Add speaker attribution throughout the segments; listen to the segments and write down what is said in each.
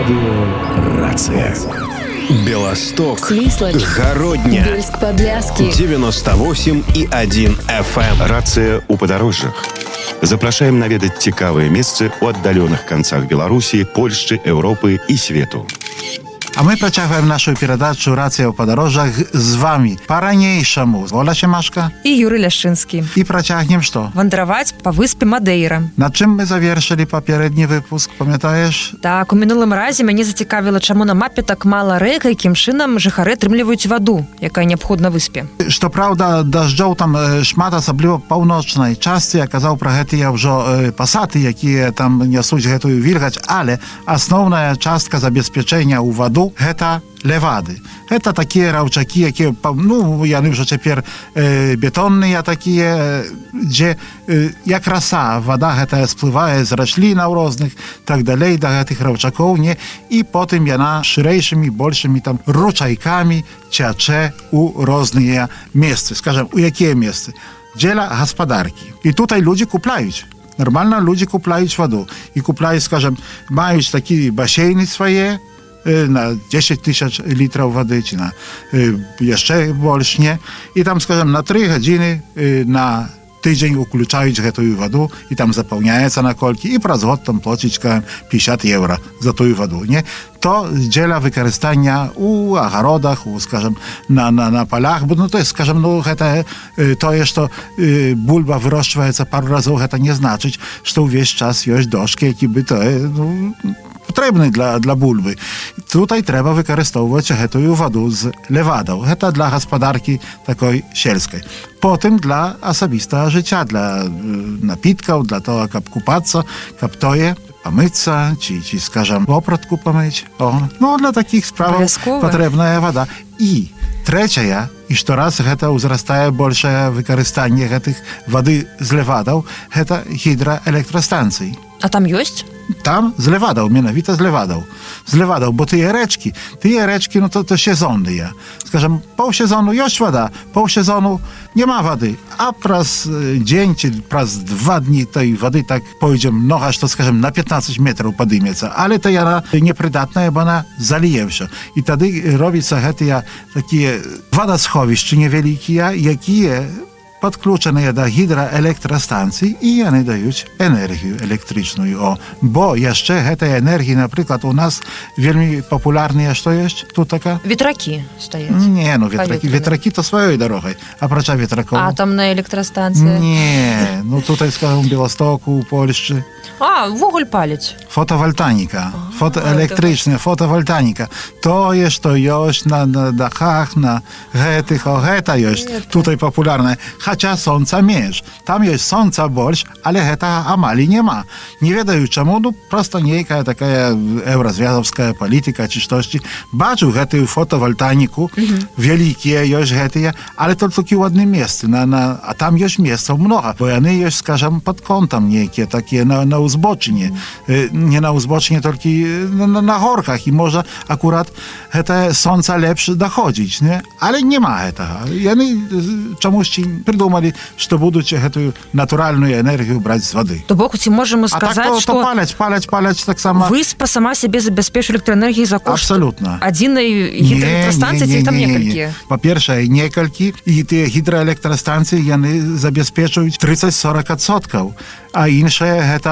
Speaker 1: Радио «Рация». Белосток,
Speaker 2: Свислочь,
Speaker 1: Городня,
Speaker 2: Бельск-Подляски,
Speaker 1: 98,1 FM.
Speaker 3: Рацыя ў падарожжах. Запрашаем наведаць цікавыя месцы ў аддаленых канцах Беларусі, Польшчы, Еўропы і свету.
Speaker 4: А мы працягваем нашу перадачу «Рацыя ў падарожжах» з вами. Па-ранейшаму Оля Семашка
Speaker 5: і Юрый Ляшчынскі.
Speaker 4: І працягнем што?
Speaker 5: Вандраваць па выспе Мадейра.
Speaker 4: На чым мы завершылі папярэдні выпуск, памятаеш?
Speaker 5: Так, у мінулым разе мяне зацікавіла, чаму на мапе так мала рэк, якім чынам жыхары атрымліваюць ваду, якая неабходна выспе.
Speaker 4: Што праўда, дажджоў там шмат, асабліва паўночнай частцы, я казаў пра гэтыя ўжо пасаты, якія там нясуць гэтую вільгаць, але асноўная частка забеспячэння ў ваду гэта левады. Гэта такія раўчакі, якія, яны ўжо цяпер бетонныя такія, дзе як раса, вада гэтая сплывае з рачлінаў розных, так далей, да гэтых раўчакоў, не, і потым яна шырэйшымі, большымі там ручайкамі цячэ у розныя месцы. Скажем, у якія месцы? Дзеля гаспадаркі. І тутай людзі купляюць. Нармальна людзі купляюць ваду. І купляюць, скажем, маюць такі басейны свае, на 10 тысяч літраў вады, ці на яшчэ больш, не? І там, скажем, на 3 гадзіны на тыдзень уключаюць гэтую ваду, і там запаўняецца на колькі, і праз год там плоціць 50 евро за тую ваду, не? То дзеля выкарыстання ў агародах, скажем, на палях, бо, то есть, скажем, гэта тое, што бульба вырошчваецца пару разоў, гэта не значыць, што ўвесь час ёсць дошкі, які бы тое, патрэбны для бульбы. Tutaj трэба выкарыстоўваць гэтую ваду з левадаў. Гэта для гаспадаркі такой сельскай. Потым для асабістага жыцця, для напіткаў, для того, каб купацца, каб тое памыцца, ці скажам, вопратку памыць. Для такіх справаў патрэбная вада. І трэцяя, і штораз гэта ўзрастае большае выкарыстанне гэтых вады з левадаў, гэта гідраэлектрастанцыі.
Speaker 5: А там ёсць?
Speaker 4: Там з левадаў, менавіта з левадаў. З левадаў, бо тыя рэчкі, то сезонныя. Скажем, паўсезону ёсць вада, паўсезону няма вады, а праз дзень ці праз 2 дні той вады так пойдзе многа, што, скажем, на 15 метраў падымецца. Але то яна непрыдатная, бо яна заліе ўсё. І тады робіцца гэтыя такія вадасховішчы невялікія, якія падключаныя да гідраэлектрастанцый, і яны даюць энергію электрычную. Бо яшчэ гэтай энергіі, напрыклад, у нас вельмі папулярныя, што ёсць тут така?
Speaker 5: Ветракі стаяць.
Speaker 4: Не, ветракі то сваёй дарогай, апрача ветракоў.
Speaker 5: Атамная электрастанцыя.
Speaker 4: Не, тутай, скажем, Беластоку, у Польшчы.
Speaker 5: Вуголь паліць.
Speaker 4: Фотовольтаніка, электрычная фотовольтаніка. Тое, што ёсць на дахах, на гэтых, гэта ёсць тутай папулярная. Хаця сонца менш. Там ёсць сонца больш, але гэтага амаль няма. Не ведаю чаму, проста нейкая такая еўразвязаўская палітыка ці штосьці. Бачу гэтую фотовольтаніку, вялікія ёсць гэтыя, але толькі ў адным месцы. А там ёсць месцаў многа, бо яны ёсць, скажам, пад контам нейкія такія на ўзбочыне. Не на ўзбочыне, толькі на горках. І можа акурат гэтае сонца лепш даходзіць, не? Але няма гэтага. Яны чамусьці придумали, што будуць гэтую натуральную энергію браць з вады.
Speaker 5: То бок, ці можам сказаць, што
Speaker 4: паляць таксама.
Speaker 5: Выспа сама сябе забяспечвае электраэнергіяй за кошт адзінай гідраэлектрастанцыі, ці там некалькі?
Speaker 4: Па-першае, некалькі, і тыя гідраэлектрастанцыі яны забяспечваюць 30-40%, а іншае гэта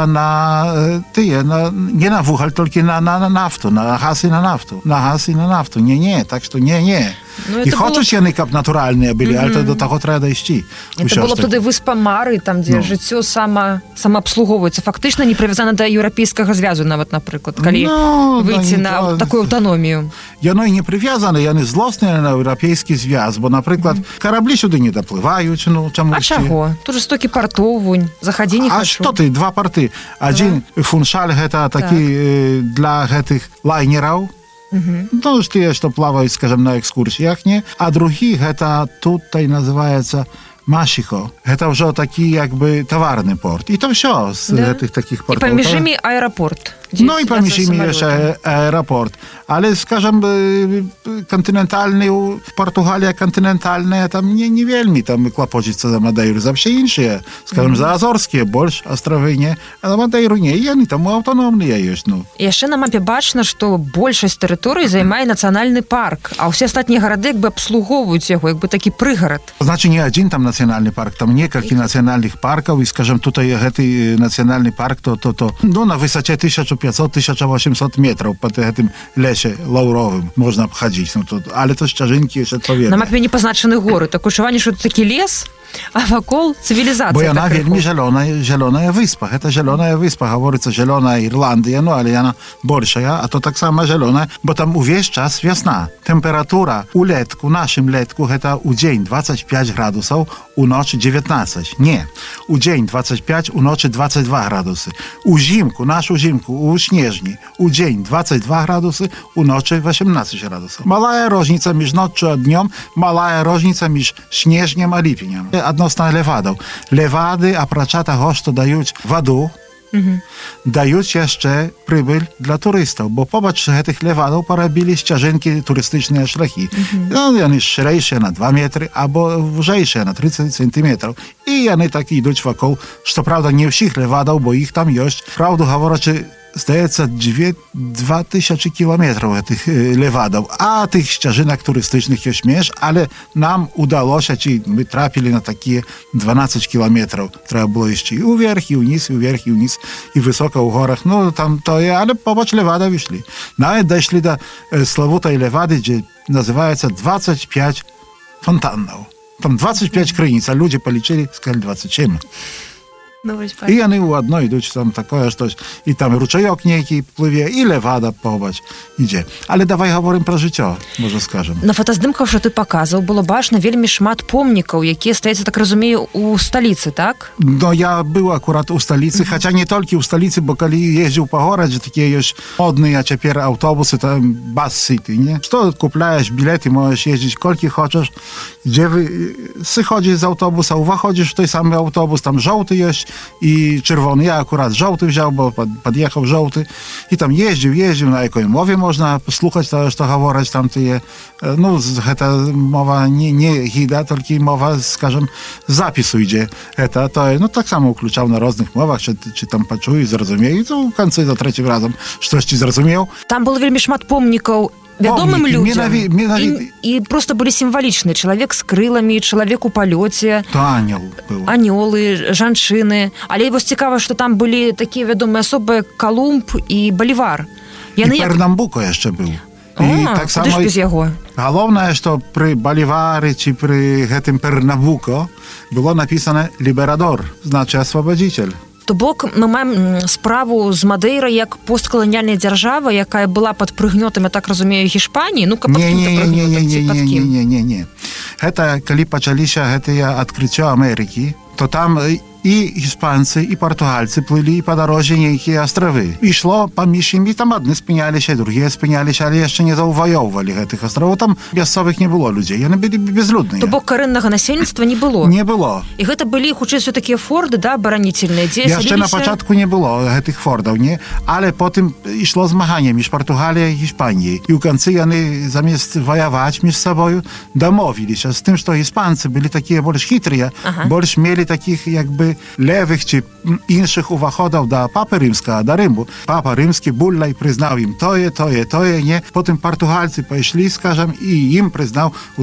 Speaker 4: не на вугаль, толькі на нафту, на газ і на нафту. Не, так што не. І хочуць яны, каб натуральныя былі, але до таго трэба дайсці.
Speaker 5: Это было б туды выспа Мары, там, дзе жыццё самаабслугоўваецца. Фактычна не прывязана да еўрапейскага звязу нават, напрыклад, калі выйти на такую аўтаномію.
Speaker 4: Яно і не прывязана, яны злосныя на еўрапейскі звяз, бо, напрыклад, караблі сюды не даплываюць, чамусьці.
Speaker 5: А чаго? Тут жорстокі партоў, вунь, захадзі не хачу.
Speaker 4: А што ты, 2 парты? Адзін фуншаль гэта такі для гэтых лайнераў, тыя, што плаваюць, скажем, на экскурсіях, не? А другі гэта tutaj называецца Машіхо. Гэта ўжо такі, як бы, таварны порт. І то ўсё з гэтых такіх портаў.
Speaker 5: І паміж імі аэрапорт.
Speaker 4: No i pomyślimy jeszcze aeroport. Ale, скажем, kontynentalny, Portugalia kontynentalna, tam niewielmi tam kłapodzić co za Madeiru. Zawsze insze, скажем, za Azorskie, больше островы не, а на Мадейру не, и они там автономные есть, ну.
Speaker 5: Яшчэ на мапе бачна, што большасць тэрыторыі займае нацыянальны парк, а ўсе астатнія гарады як бы абслугоўваюць яго, як бы такі прыгарад.
Speaker 4: Значит, не один там национальный парк, там несколько национальных парков, и, скажем, тут гэты национальный парк, ну, на высоте 1500-1800 метров под этим лесе лаўровым можно обходить. Ну, тут, але то шчажынкі есть адпаведна.
Speaker 5: На мапе не пазначаны горы, такое адчуванне, што такі лес, а вакол цивилизация.
Speaker 4: Bo ona wielmi zielona wyspa. To zielona wyspa, говорится zielona Irlandia, no ale ona borsza, a to tak samo zielona, bo tam увесь czas wiosna. Temperatura u letku, naszym letku, to u dzień 25 gradusów, u nocy 19. Nie. U dzień 25, u nocy 22 gradusy. U zimku, naszą zimku, u śnieżni, u dzień 22 gradusy, u nocy 18 gradusów. Mała różnica między nocą a dniem, mała różnica między śnieżniem a lipniem. Odnośnie lewadów. Lewady, oprócz tego, że dają wodę, dają jeszcze przybyl dla turystów, bo popatrz, że tych lewadów porobili ścieżynki turystyczne, szlaki. No, one szersze na 2 metry, albo wyższe na 30 centymetrów. I one tak idą wokół, co prawda nie wszystkich lewadów, bo ich tam jest, prawdę mówiąc, zdaється 2000 kilometrów tych lewadów, a tych ścieżynek turystycznych jest mniejsz, ale nam udało się, czyli my trafili na takie 12 kilometrów. Trzeba było jeszcze i uwierch, i uniz, i uwierch, i uniz, i wysoko u górach. No tam to jest, ale popatrz, lewada wyszli. Nawet doszli do sławutej lewady, gdzie nazywa się 25 fontannów. Tam 25 krynic, a ludzie policzyli, сказали 27. I one u одной idуть, tam takoje coś, i tam ruczejok niejki pływie, i lewada pochować idzie. Ale dawaj говорим про життя, może скажем.
Speaker 5: На фотаздымках, што ты паказаў, было бачна вельмі шмат помнікаў, якія стаяць, так разумею, у сталіцы, так?
Speaker 4: No ja był akurat u stolicy, chociaż nie tylko u stolicy, bo kiedy jeździł po gorodzie, takie już modne, a teraz autobusy, to bus city, nie? Co kupujesz bilety, możesz jeździć kolki chcesz, gdzie chodzisz z autobusa, wychodzisz w tej samej autobus, tam żółty jest i czerwony. Ja akurat żółty wziął, bo podjechał żółty i tam jeździł, na jakiej mowie można posłuchać to, co говорить tam tyje, no, ta mowa nie hida, tylko mowa, скажем, z zapisu idzie. To no tak samo ukluczał na różnych mowach, czy tam poczuł i zrozumiał, i to w końcu za trzecim razem coś ci zrozumiał.
Speaker 5: Tam było wiele szmat pomnikov вядомым людям. И просто были символичны. Человек с крылами, человек у палёце.
Speaker 4: То ангел был.
Speaker 5: Анёлы, жанчыны. Але вось цікава, што там былі такія вядомыя асобы Колумб і Балівар.
Speaker 4: И Пернамбуко jeszcze był.
Speaker 5: Так само ж без яго.
Speaker 4: Галоўнае, што пры Балівары ці пры гэтым Пернамбуко было напісана «Ліберадор», значит «освободитель».
Speaker 5: То бок мы маем справу з Мадейра як посткаланіальная дзяржава, якая была пад прыгнётам, я так разумею, Гішпаніі, ну каб пад кім-то
Speaker 4: Не. Гэта калі пачаліся гэтыя адкрыццё Амерыкі, то там i Hiszpańcy, i Portugalcy płyli po drodze niejakie ostrowy. I szło pomyśl nimi, tam jedni spiniali się, drugie spiniali się, ale jeszcze nie zaujowali tych ostrovów. Tam miejscowych nie było ludzi, one byli bezludni.
Speaker 5: To bo korенnego nasilnictwa nie było?
Speaker 4: Nie było.
Speaker 5: I to byli chociaż takie Fordy, da, baranitelne, gdzie
Speaker 4: jeszcze na początku nie było tych Fordów, nie? Ale potem szło zmaganie między Portugalią i Hiszpanią. I w końcu oni zamiast wojować między sobą, domowili się z tym, że Hiszpańcy byli takie bardziej chytrzy, bardziej mieli takich jakby lewych czy innych uwachodów do Papy Rzymskiego, do Rzymu. Papa Rzymski Bullaj przyznał im to je, nie? Potem Portugalcy poszli, skażem, i im przyznał w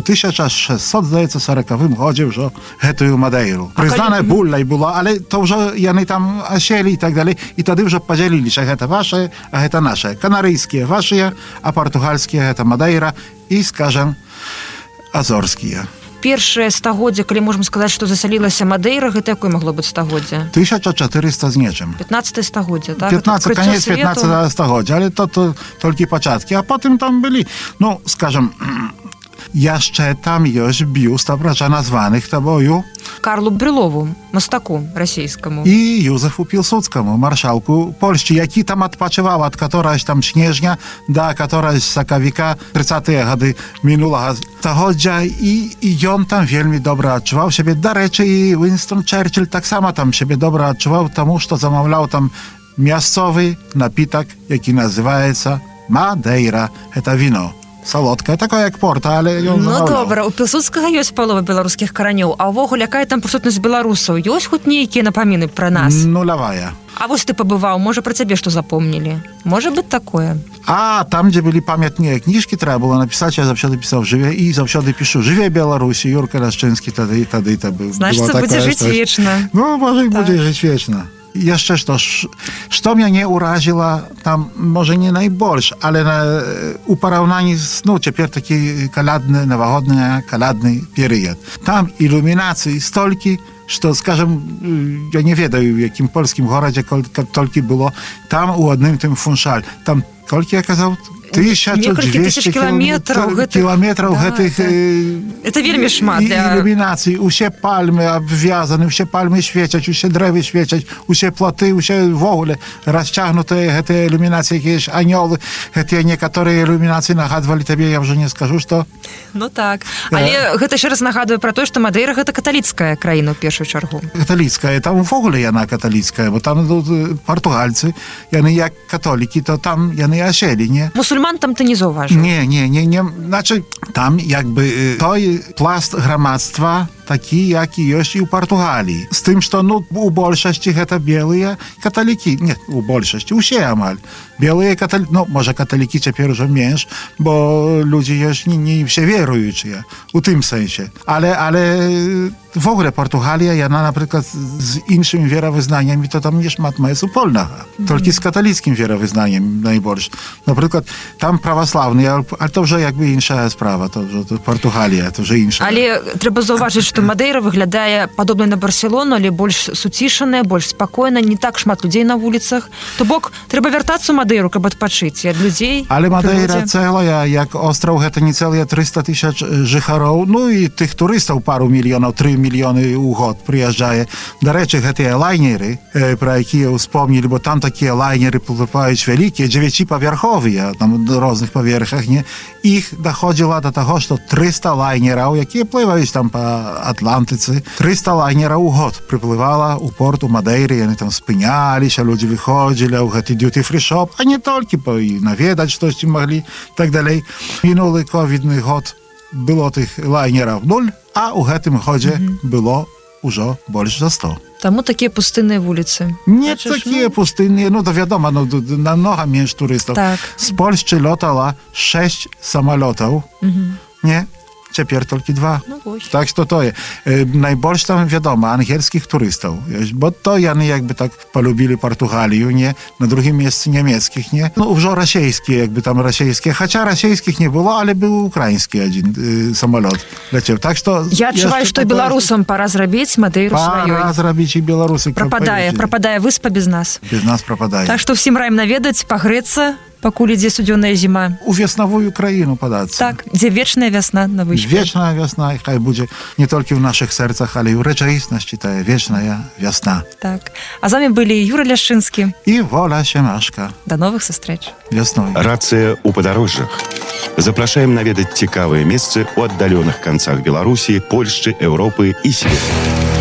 Speaker 4: 1640 rodzie, że hetują Madeiru. Przyznane Bullaj było, ale to już oni tam asieli i tak dalej. I wtedy już podzielili się, to wasze, a to nasze. Kanaryjskie wasze, a portugalskie to Madeira i, skażem, azorskie.
Speaker 5: Першае стагоддзе, калі можам сказаць, што засялілася Мадейра, гэта якое магло быць стагоддзе?
Speaker 4: 1400 з нечым.
Speaker 5: 15 стагоддзе, так?
Speaker 4: 15, koniec 15 стагоддзя, ale to толькі пачаткі, а потым там былі, ну, скажем, jeszcze tam jest biust oprócz nazwanych to boju
Speaker 5: Karlu Brylowu, mastaku rosyjskiemu.
Speaker 4: I Józefu Pilsudskiemu, marszałku Polski, jaki tam odpoczywał od któraś tam śnieżnia do któraś sakawika 30-te gody minulego stagоддзя i on tam wielmi dobrze odczuwał siebie. Do rzeczy i Winston Churchill tak samo tam siebie dobrze odczuwał, тому że zamawiał tam мясцовый напиток, які называется Мадейра. Это вино. Салодкае, такое, як порта, але ён
Speaker 5: Ну, добра, у Пілсудскага ёсць палова беларускіх каранёў, а ўвогуле, якая там прысутнасць беларусаў? Ёсць хоць нейкія напаміны пра нас?
Speaker 4: Нулявая.
Speaker 5: А вось ты пабываў, можа, пра цябе што запомнілі? Можа быць такое?
Speaker 4: А там, дзе былі памятныя кніжкі, трэба было напісаць, я заўсёды пісаў «Жыве» і заўсёды пішу «Жыве Беларусі», Юрка Ляшчынскі тады быў.
Speaker 5: Значыць, будзе жыць вечна.
Speaker 4: Ну, можа, будзе жыць вечна. Jeszcze co mnie uraziło, tam może nie najbardziej, ale u porównaniu z, teraz taki kaladny, nowogodny, kaladny period. Tam iluminacji stolki, że, скажем, ja nie wiem, w jakim polskim gorodzie tolki było, tam u jednym tym funszal, tam kolki ja kazał? 1200 кілометраў гэтых
Speaker 5: это вельмі шмат
Speaker 4: ілюмінацый, усе пальмы абвязаны, усе пальмы свецяць, усе дрэвы свецяць, усе платы, усе ввогуле расцягнутыя гэтыя ілюмінацыі, якія ж анёлы, гэтыя некаторыя ілюмінацыі нагадвалі табе, я ўжо не скажу, што...
Speaker 5: Ну так, але гэта ще раз нагадвае пра то, што Мадейра гэта каталіцкая краіна ў першую чаргу.
Speaker 4: Каталіцкая, там увогуле яна каталіцкая, бо там партугальцы, яны як католікі, то там яны аселі, не?
Speaker 5: Мусульман там ты не заўважыў?
Speaker 4: Не. Значыць, там якby той пласт грамадства такі, як і ёсць і ў Партугаліі. З тым, што, у большасці гэта белыя каталікі. Не, у большасці, усе амаль. Белыя каталікі, можа, каталікі цяпер ужо менш, бо людзі ёсць не все веруючыя, у тым сэнсе. Але w ogóle Portugalia, ja na przykład z innymi wierowyznaniami, to tam nie szmat ma supolnaga. Tylko z katolickim wierowyznaniem najbardziej. Na przykład tam prawosławny, ale to już jakby inna sprawa, to Portugalia, to już inna.
Speaker 5: Ale trzeba zauważyć, że Madeira wygląda podobnie na Barcelonę, ale bardziej suciszone, bardziej spokojne, nie tak szmat ludzi na ulicach. To bok, trzeba wracać w Madeiru, żeby odpocząć od ludzi.
Speaker 4: Ale Madeira cała, jak ostrov, to nie całe 300 000 życharów, no i tych turystów paru milionów, 3 miliony u gод приезжає. До речі, ці лайнери, про які вспомнили, бо там такі лайнери попливають великі, 9-поверхові, там на різних поверхах, не? Їх доходило до того, що 300 лайнерів, які пливають там по Атлантиці, 300 лайнерів у год припливало у порт у Мадейрі, вони там спинялися, люди виходили у ці duty-free shop, а не тільки, і навідати щось могли, так далі. Минулий ковідний год było tych lajnerów 0, a u гэтym chodzie było już больше za 100.
Speaker 5: Tam takie pustynne ulice.
Speaker 4: Nie takie pustynne, to wiadomo, namnogo mniej turystów.
Speaker 5: Tak.
Speaker 4: Z Polski latało 6 samolotów, nie? Ciepер tylko 2. Tak, to jest. Najbardziej tam, wiadomo, angielskich turystów. Bo to jany jakby tak polubili Portugalię, nie? Na drugim miejscu niemieckich, nie? Już rosyjskie, jakby tam rosyjskie. Chociaż rosyjskich nie było, ale był ukraiński jeden samolot leciał. Tak, to...
Speaker 5: Ja odczuwаю, że Białorusom pora zrobić Madeiru swoją.
Speaker 4: Pora zrobić i Białorusy.
Speaker 5: Пропадає виспа без нас.
Speaker 4: Без нас пропадає.
Speaker 5: Так что всім раім наведаць, пагрэцца, пакуль ідзе студзёная зіма.
Speaker 4: У веснавую краіну падацца.
Speaker 5: Так, дзе вечная вясна на выспе.
Speaker 4: Вечная вясна, і хай будзе не толькі ў нашых сэрцах, але і ў рэчаіснасці тая вечная вясна.
Speaker 5: Так. А з вами былі Юра Ляшчынскі
Speaker 4: і Воля Семашка.
Speaker 5: До новых сустрэч.
Speaker 4: Вясной.
Speaker 3: Рацыя ў падарожжах. Запрашаем наведаць цікавыя месцы ў аддаленых канцах Беларусі, Польшчы, Еўропы і свету.